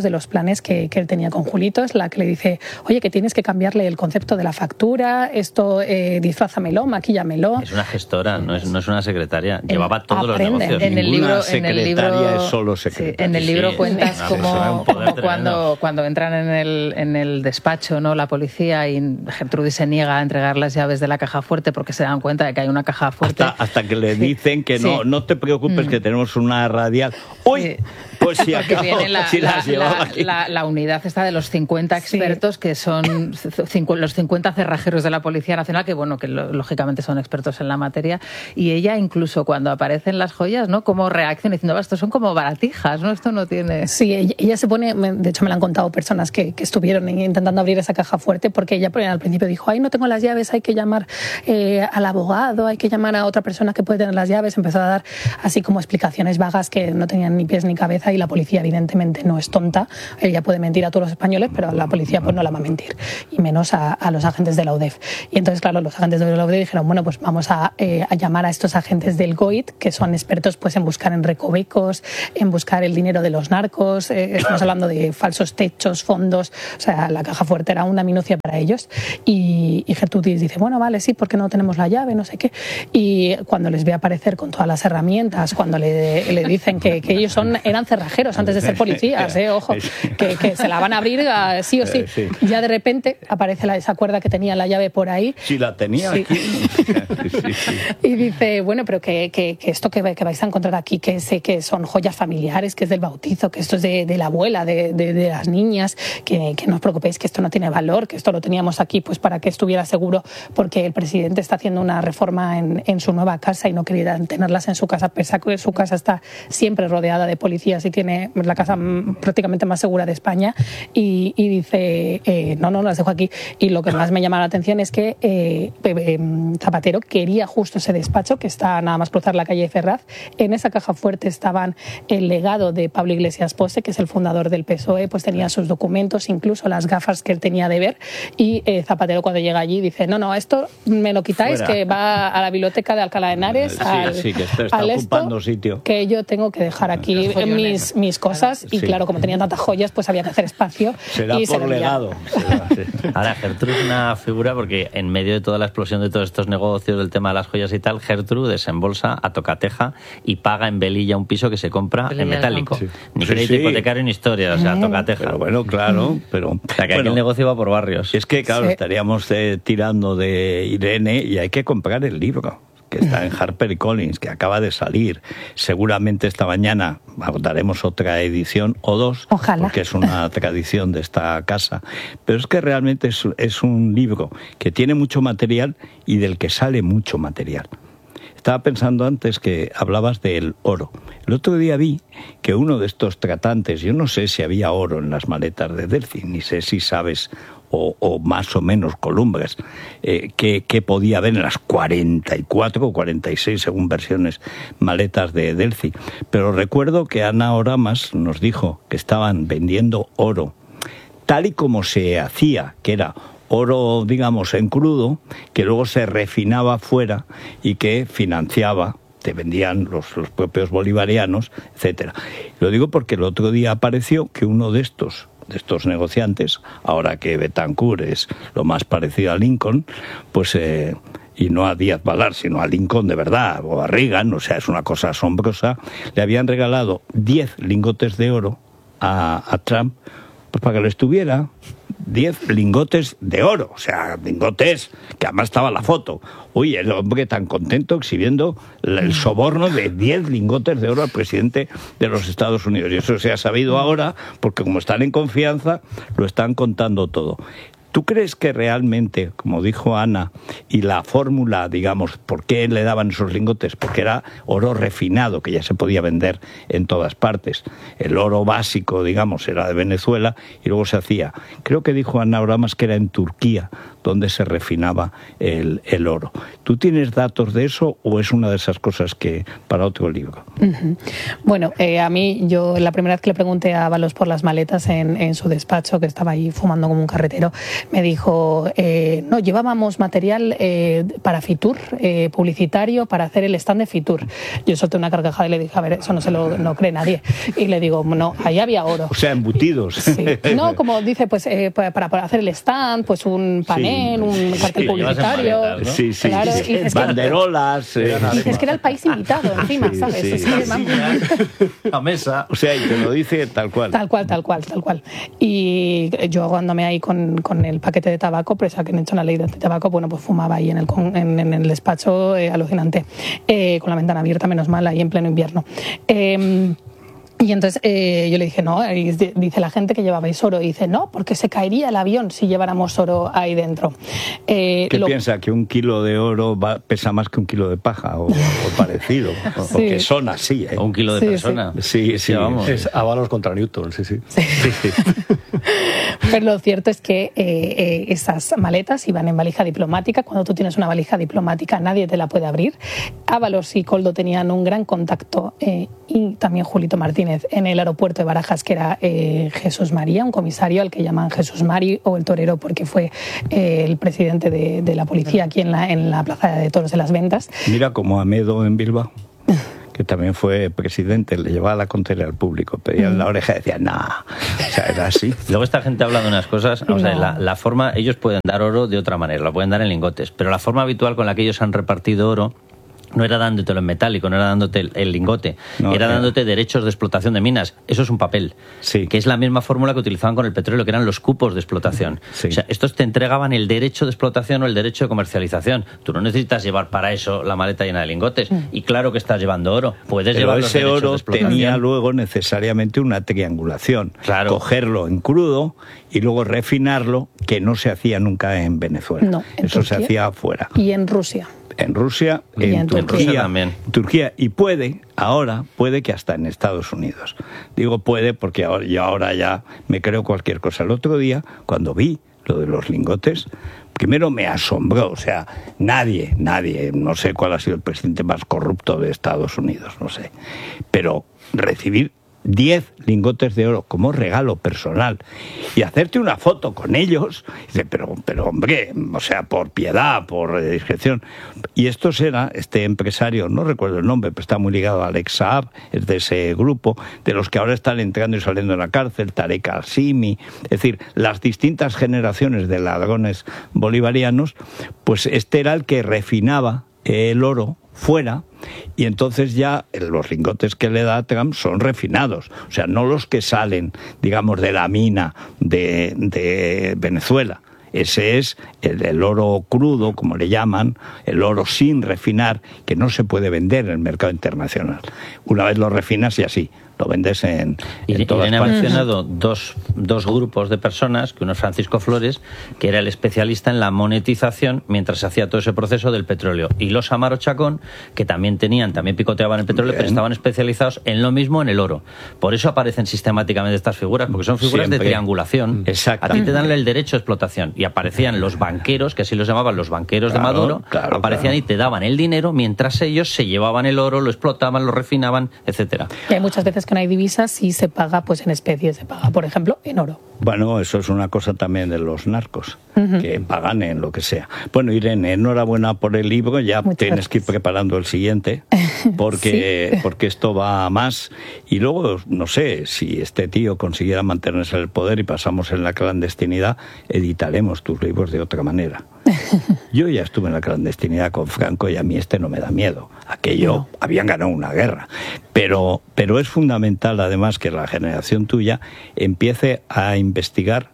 de los planes que, que él tenía con Julito. Es la que le dice, oye, que tienes que cambiarle el concepto de la factura, esto eh, disfrázamelo, maquíllamelo. Es una gestora, no es, no es una secretaria. Llevaba todos aprende. los negocios. En el libro, en el libro, es solo secretaria. Sí, en el libro Sí, cuentas sí, como, como cuando, cuando entran en el, en el despacho, ¿no?, la policía, y Gertrudis se niega a entregar las llaves de la caja fuerte porque se dan cuenta de que hay una caja fuerte. Hasta, hasta que le dicen que no, sí. no te preocupes, mm. que tenemos una radial. ¡Uy! Sí. Pues si acabo, viene la, si las la, llevaba la, aquí. La, la unidad esta de los cincuenta expertos, sí. que son cincu, los cincuenta cerrajeros de la Policía Nacional, que bueno, que lo, lógicamente son expertos en la materia, y ella incluso cuando aparecen las joyas, ¿no?, como reacciona diciendo, estos son como baratijas, ¿no? Esto no tiene... Sí, ella, ella se pone, de hecho me lo han contado personas que, que estuvieron intentando abrir esa caja fuerte, porque ella al principio dijo, ay, no tengo las llaves, hay que llamar eh, al abogado, hay que llamar a otra persona que puede tener las llaves. Empezó a dar así como explicaciones vagas que no tenían ni pies ni cabeza, y la policía evidentemente no es tonta. Ella puede mentir a todos los españoles, pero la policía pues no la va a mentir, y menos a, a los agentes de la U D E F. Y entonces, claro, los agentes de la U D E F dijeron, bueno, pues vamos a, eh, a llamar a estos agentes del G O I T, que son expertos pues en buscar en recovecos, en buscar el dinero de los narcos, eh, estamos hablando de falsos techos, fondos, o sea, la caja fuerte era una minucia para ellos. Y, y Gertrudis dice, bueno, vale, sí, porque no tenemos la llave, no sé qué. Y cuando les ve aparecer con todas las herramientas, cuando le, le dicen que, que ellos son, eran cerrajeros antes de ser policías, eh, ojo, que, que se la van a abrir uh, sí o sí. sí. Ya de repente aparece la, esa cuerda que tenía la llave por ahí. Sí, la tenía sí. aquí. sí, sí. Y dice, bueno, pero que, que, que esto que, que vais a encontrar aquí, que sé que son joyas familiares, que es del bautizo, que esto es de, de la abuela, de, de, de las niñas, que, que no os preocupéis, que esto no tiene valor, que esto lo teníamos aquí pues para que estuviera seguro, porque el presidente está haciendo una reforma en, en su nueva casa y no quería tenerlas en su casa, pese a que su casa está siempre rodeada de policías y tiene la casa prácticamente más segura de España. Y, y dice, eh, no, no, las dejo aquí. Y lo que más me llama la atención es que eh, eh, Zapatero quería justo ese despacho, que está nada más cruzar la calle Ferraz. En esa caja fuerte estaban el legado de Pablo Iglesias Pose, que es el fundador del P S O E, pues tenía sus documentos, incluso las gafas que él tenía de ver. Y eh, Zapatero, cuando llega allí, dice, no, no, esto me lo quitáis, fuera, que va a la biblioteca de Alcalá de Henares, sí, al, sí, que esto está al ocupando esto, sitio, que yo tengo que dejar aquí mis, mis cosas. Y sí. claro, como tenían tantas joyas, pues había que hacer espacio. Será y por se legado. Será, sí. Ahora, Gertrude es una figura porque en medio de toda la explosión de todos estos negocios, del tema de las joyas y tal, Gertrude desembolsa a tocateja y paga en Velilla un piso que se compra Velilla en metálico. Sí. Ni sí, crédito sí. hipotecario ni historia, o sea, Mm. tocateja. Pero bueno, claro, pero... O sea, que bueno, aquí el negocio va por barrios. Es que, claro, sí. estaríamos eh, tirando de Irene y hay que comprar el libro, que está en HarperCollins, que acaba de salir. Seguramente esta mañana daremos otra edición o dos, Ojalá. porque es una tradición de esta casa. Pero es que realmente es, es un libro que tiene mucho material y del que sale mucho material. Estaba pensando antes que hablabas del oro. El otro día vi que uno de estos tratantes, yo no sé si había oro en las maletas de Delfi, ni sé si sabes, o, o más o menos columbres, eh, que, que podía haber en las cuarenta y cuatro o cuarenta y seis, según versiones, maletas de Delfi. Pero recuerdo que Ana Oramas nos dijo que estaban vendiendo oro, tal y como se hacía, que era oro, digamos, en crudo, que luego se refinaba fuera y que financiaba, te vendían los, los propios bolivarianos, etcétera. Lo digo porque el otro día apareció que uno de estos, de estos negociantes, ahora que Betancourt es lo más parecido a Lincoln, pues... Eh, y no a Díaz Balart, sino a Lincoln de verdad, o a Reagan, o sea, es una cosa asombrosa, le habían regalado diez lingotes de oro a, a Trump, pues para que lo estuviera... diez lingotes de oro, o sea, lingotes que además estaba la foto. Uy, el hombre tan contento exhibiendo el soborno de diez lingotes de oro al presidente de los Estados Unidos. Y eso se ha sabido ahora porque como están en confianza, lo están contando todo. ¿Tú crees que realmente, como dijo Ana, y la fórmula, digamos, por qué le daban esos lingotes? Porque era oro refinado, que ya se podía vender en todas partes. El oro básico, digamos, era de Venezuela y luego se hacía. Creo que dijo Ana Oramas que era en Turquía donde se refinaba el, el oro. ¿Tú tienes datos de eso o es una de esas cosas que para otro libro? Uh-huh. Bueno, eh, a mí, yo la primera vez que le pregunté a Ábalos por las maletas en, en su despacho, que estaba ahí fumando como un carretero, me dijo, eh, no, llevábamos material eh, para Fitur, eh, publicitario, para hacer el stand de Fitur. Yo solté una carcajada y le dije, a ver, eso no se lo no cree nadie. Y le digo, no, ahí había oro. O sea, embutidos. Sí. No, como dice, pues eh, para, para hacer el stand, pues un panel, sí, un cartel sí, publicitario. Maletas, ¿no? Sí, sí, claro, sí. Y Banderolas. Que, eh. Y dices que era el país invitado encima, sí, ¿sabes? Sí, es sí, que, sí. La mesa. O sea, y te lo dice tal cual. Tal cual, tal cual, tal cual. Y yo aguándome ahí con, con el paquete de tabaco, pues a que han hecho una ley de tabaco, bueno, pues fumaba ahí en el, en, en el despacho, eh, alucinante, eh, con la ventana abierta, menos mal, ahí en pleno invierno. Eh, Y entonces eh, yo le dije, no, y dice la gente que llevabais oro. Y dice, no, porque se caería el avión si lleváramos oro ahí dentro. Eh, ¿Qué lo... piensa? ¿Que un kilo de oro va, pesa más que un kilo de paja? O, o parecido. Sí. Porque son así, ¿eh? O un kilo de sí, persona. Sí, sí. sí vamos. Es avalos contra Newton, sí, sí. sí. sí, sí. Pero lo cierto es que eh, eh, esas maletas iban en valija diplomática. Cuando tú tienes una valija diplomática, nadie te la puede abrir. Ábalos y Koldo tenían un gran contacto, eh, y también Julito Martínez, en el aeropuerto de Barajas, que era eh, Jesús María, un comisario al que llaman Jesús Mari o el torero, porque fue eh, el presidente de, de la policía aquí en la, en la Plaza de Toros de las Ventas. Mira como Amedo en Bilbao, que también fue presidente, le llevaba la contera al público, pedía en la oreja y decía, nah, o sea, era así. Luego esta gente habla de unas cosas, o sea, No. la, la forma, ellos pueden dar oro de otra manera, lo pueden dar en lingotes, pero la forma habitual con la que ellos han repartido oro no era dándotelo en metálico, no era dándote el, el lingote, no, era claro. dándote derechos de explotación de minas. Eso es un papel, sí. que es la misma fórmula que utilizaban con el petróleo, que eran los cupos de explotación. Sí. O sea, estos te entregaban el derecho de explotación o el derecho de comercialización. Tú no necesitas llevar para eso la maleta llena de lingotes. Mm. Y claro que estás llevando oro. Puedes Pero llevar ese los oro de explotación. Tenía luego necesariamente una triangulación. Claro. Cogerlo en crudo y luego refinarlo, que no se hacía nunca en Venezuela. No, en Eso Turquía se hacía afuera. Y en Rusia. En Rusia, en, en Turquía, Rusia también. Turquía y puede, ahora, puede que hasta en Estados Unidos. Digo puede porque ahora, yo ahora ya me creo cualquier cosa. El otro día, cuando vi lo de los lingotes, primero me asombró, o sea, nadie, nadie, no sé cuál ha sido el presidente más corrupto de Estados Unidos, no sé, pero recibir diez lingotes de oro como regalo personal y hacerte una foto con ellos, dice, pero, pero hombre, o sea, por piedad, por eh, discreción. Y esto era este empresario, no recuerdo el nombre, pero está muy ligado a Alex Saab, es de ese grupo, de los que ahora están entrando y saliendo de la cárcel, Tarek Al-Simi, es decir, las distintas generaciones de ladrones bolivarianos, pues este era el que refinaba el oro fuera, y entonces ya los lingotes que le da Trump son refinados, o sea, no los que salen, digamos, de la mina de, de Venezuela. Ese es el, el oro crudo, como le llaman, el oro sin refinar, que no se puede vender en el mercado internacional. Una vez lo refinas y así, lo vendes en, en todas Irene ha partes. mencionado dos, dos grupos de personas, que uno es Francisco Flores, que era el especialista en la monetización mientras se hacía todo ese proceso del petróleo, y los Amaro Chacón, que también tenían, también picoteaban el petróleo, Bien. pero estaban especializados en lo mismo en el oro. Por eso aparecen sistemáticamente estas figuras, porque son figuras Siempre. de triangulación. A ti te dan el derecho de explotación, y aparecían los banqueros, que así los llamaban los banqueros claro, de Maduro, claro, aparecían claro. y te daban el dinero, mientras ellos se llevaban el oro, lo explotaban, lo refinaban, etcétera. Y hay muchas veces que no hay divisas y se paga pues en especies, se paga, por ejemplo, en oro. Bueno, eso es una cosa también de los narcos, uh-huh. que pagan en lo que sea. Bueno, Irene, enhorabuena por el libro, ya Muchas tienes gracias. que ir preparando el siguiente, porque, ¿Sí? porque esto va a más. Y luego, no sé, si este tío consiguiera mantenerse en el poder y pasamos en la clandestinidad, editaremos tus libros de otra manera. Yo ya estuve en la clandestinidad con Franco y a mí este no me da miedo. Aquello, no. habían ganado una guerra. Pero, pero es fundamental, además, que la generación tuya empiece a investigar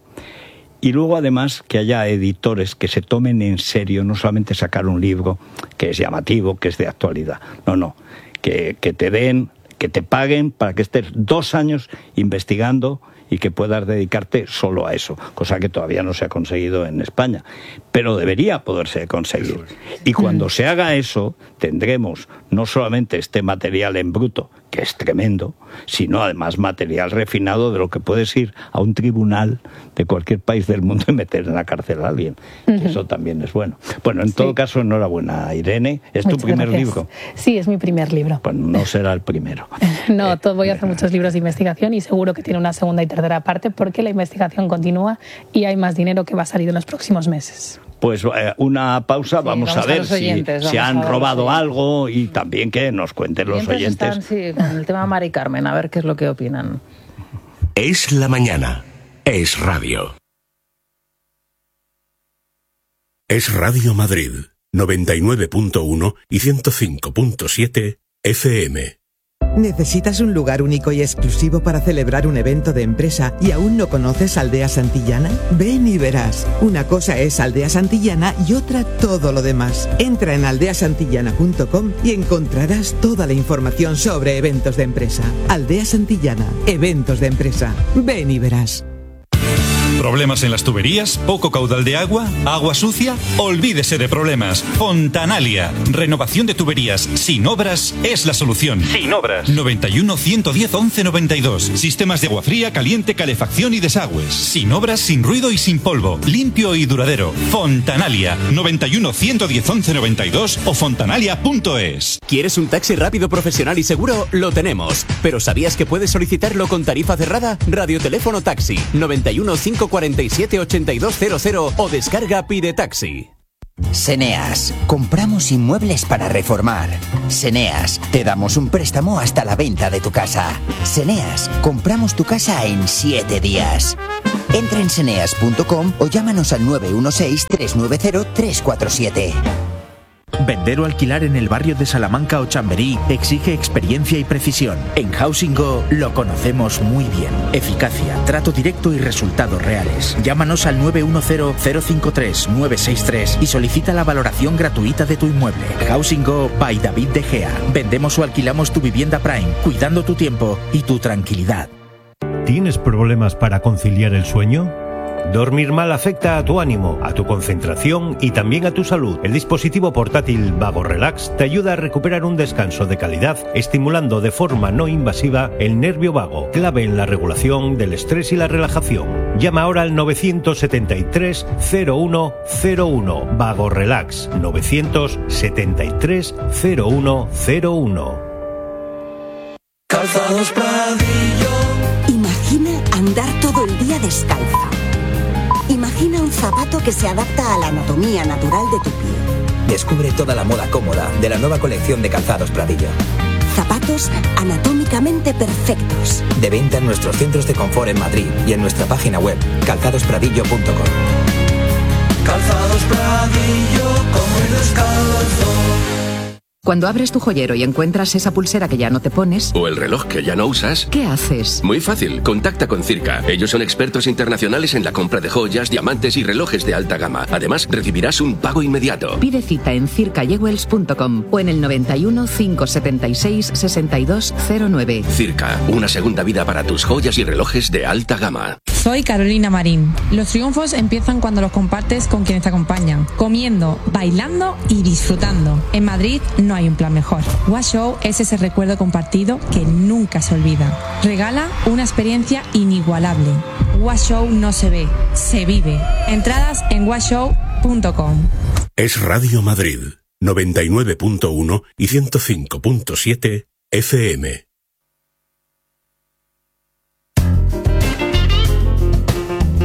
y luego, además, que haya editores que se tomen en serio, no solamente sacar un libro que es llamativo, que es de actualidad. No, no, que, que te den, que te paguen para que estés dos años investigando y que puedas dedicarte solo a eso, cosa que todavía no se ha conseguido en España, pero debería poderse conseguir. Y cuando se haga eso, tendremos no solamente este material en bruto, que es tremendo, sino además material refinado de lo que puedes ir a un tribunal de cualquier país del mundo y meter en la cárcel a alguien. Uh-huh. Eso también es bueno. Bueno, en sí. todo caso, enhorabuena, Irene. ¿Es Muchas tu primer gracias. libro? Sí, es mi primer libro. Pues no será el primero. No, eh, voy a hacer muchos libros de investigación y seguro que tiene una segunda y tercera parte porque la investigación continúa y hay más dinero que va a salir en los próximos meses. Pues eh, una pausa, sí, vamos, vamos a ver a oyentes, si, si han robado algo y también que nos cuenten los oyentes. Están, sí, con el tema Mari Carmen, a ver qué es lo que opinan. Es la mañana, es radio. Es Radio Madrid, noventa y nueve punto uno y ciento cinco punto siete F M. ¿Necesitas un lugar único y exclusivo para celebrar un evento de empresa y aún no conoces Aldea Santillana? Ven y verás. Una cosa es Aldea Santillana y otra todo lo demás. Entra en aldea santillana punto com y encontrarás toda la información sobre eventos de empresa. Aldea Santillana, eventos de empresa. Ven y verás. ¿Problemas en las tuberías? ¿Poco caudal de agua? ¿Agua sucia? Olvídese de problemas. Fontanalia. Renovación de tuberías sin obras es la solución. Sin obras. noventa y uno, ciento diez, once noventa y dos. Sistemas de agua fría, caliente, calefacción y desagües. Sin obras, sin ruido y sin polvo. Limpio y duradero. Fontanalia. noventa y uno, ciento diez, once noventa y dos o fontanalia punto es. ¿Quieres un taxi rápido, profesional y seguro? Lo tenemos. ¿Pero sabías que puedes solicitarlo con tarifa cerrada? Radioteléfono Taxi. noventa y uno, cinco cuarenta y siete, ochenta y dos cero cero o descarga Pide Taxi. Seneas, compramos inmuebles para reformar. Seneas, te damos un préstamo hasta la venta de tu casa. Seneas, compramos tu casa en siete días. Entra en seneas punto com o llámanos al nueve uno seis, tres nueve cero, tres cuatro siete. Vender o alquilar en el barrio de Salamanca o Chamberí exige experiencia y precisión. En Housing Go lo conocemos muy bien. Eficacia, trato directo y resultados reales. Llámanos al nueve uno cero, cero cinco tres, nueve seis tres y solicita la valoración gratuita de tu inmueble. Housing Go by David De Gea. Vendemos o alquilamos tu vivienda Prime, cuidando tu tiempo y tu tranquilidad. ¿Tienes problemas para conciliar el sueño? Dormir mal afecta a tu ánimo, a tu concentración y también a tu salud. El dispositivo portátil Vago Relax te ayuda a recuperar un descanso de calidad, estimulando de forma no invasiva el nervio vago, clave en la regulación del estrés y la relajación. Llama ahora al nueve siete tres, cero uno cero uno. Vago Relax, nueve siete tres, cero uno cero uno. Calzados Pradillo. Imagina andar todo el día descalza. Imagina un zapato que se adapta a la anatomía natural de tu pie. Descubre toda la moda cómoda de la nueva colección de Calzados Pradillo. Zapatos anatómicamente perfectos. De venta en nuestros centros de confort en Madrid y en nuestra página web calzados pradillo punto com. Calzados Pradillo, como ir descalzo. Cuando abres tu joyero y encuentras esa pulsera que ya no te pones... O el reloj que ya no usas... ¿Qué haces? Muy fácil, contacta con Circa. Ellos son expertos internacionales en la compra de joyas, diamantes y relojes de alta gama. Además, recibirás un pago inmediato. Pide cita en circa jewels punto com o en el noventa y uno, cinco setenta y seis, sesenta y dos cero nueve. Circa, una segunda vida para tus joyas y relojes de alta gama. Soy Carolina Marín. Los triunfos empiezan cuando los compartes con quienes te acompañan, comiendo, bailando y disfrutando. En Madrid no hay un plan mejor. Washow es ese recuerdo compartido que nunca se olvida. Regala una experiencia inigualable. Washow no se ve, se vive. Entradas en washow punto com. Es Radio Madrid, noventa y nueve punto uno y ciento cinco punto siete F M.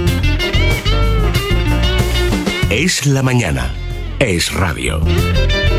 Es la mañana. Es radio.